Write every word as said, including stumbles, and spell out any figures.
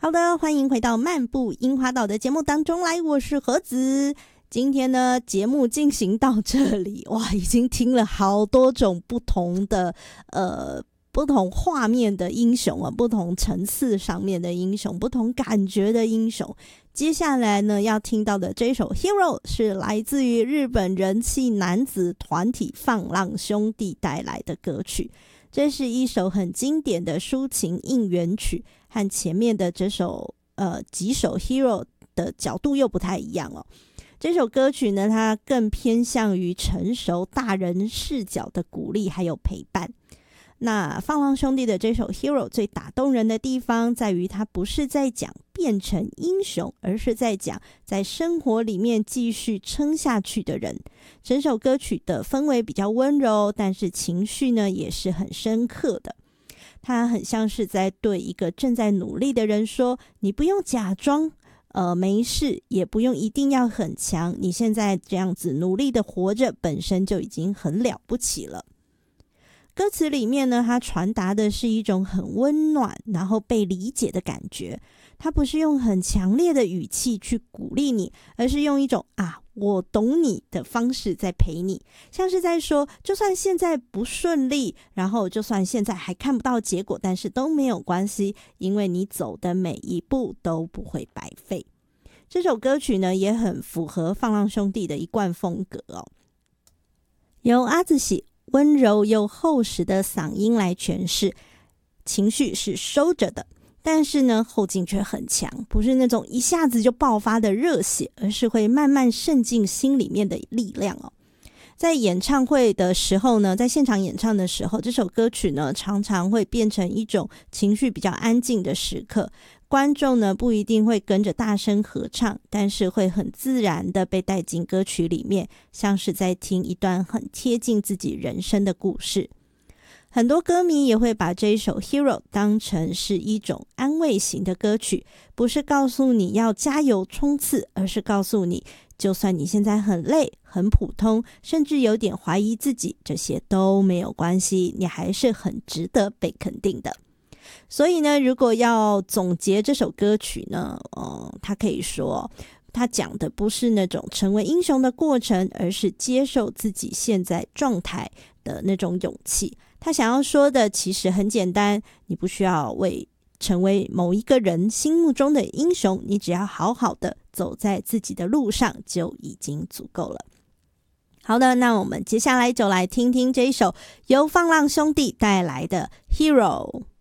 好的，欢迎回到漫步樱花岛的节目当中来，我是何子。今天呢，节目进行到这里，哇，已经听了好多种不同的呃不同画面的英雄啊，不同层次上面的英雄，不同感觉的英雄。接下来呢，要听到的这首 Hero 是来自于日本人气男子团体放浪兄弟带来的歌曲。这是一首很经典的抒情应援曲，和前面的这首呃几首 Hero 的角度又不太一样哦。这首歌曲呢，它更偏向于成熟大人视角的鼓励还有陪伴。那放浪兄弟的这首 Hero 最打动人的地方在于，它不是在讲变成英雄，而是在讲在生活里面继续撑下去的人。整首歌曲的氛围比较温柔，但是情绪呢也是很深刻的。它很像是在对一个正在努力的人说，你不用假装呃没事，也不用一定要很强，你现在这样子努力的活着本身就已经很了不起了。歌词里面呢，它传达的是一种很温暖然后被理解的感觉。它不是用很强烈的语气去鼓励你，而是用一种啊我懂你的方式在陪你，像是在说就算现在不顺利，然后就算现在还看不到结果，但是都没有关系，因为你走的每一步都不会白费。这首歌曲呢也很符合放浪兄弟的一贯风格哦，由阿子喜温柔又厚实的嗓音来诠释，情绪是收着的，但是呢后劲却很强，不是那种一下子就爆发的热血，而是会慢慢渗进心里面的力量哦。在演唱会的时候呢，在现场演唱的时候，这首歌曲呢常常会变成一种情绪比较安静的时刻，观众呢不一定会跟着大声合唱，但是会很自然的被带进歌曲里面，像是在听一段很贴近自己人生的故事。很多歌迷也会把这一首 Hero 当成是一种安慰型的歌曲，不是告诉你要加油冲刺，而是告诉你就算你现在很累很普通，甚至有点怀疑自己，这些都没有关系，你还是很值得被肯定的。所以呢，如果要总结这首歌曲呢，呃，它可以说它讲的不是那种成为英雄的过程，而是接受自己现在状态的那种勇气。他想要说的其实很简单，你不需要为成为某一个人心目中的英雄，你只要好好的走在自己的路上就已经足够了。好的，那我们接下来就来听听这一首由放浪兄弟带来的 Hero。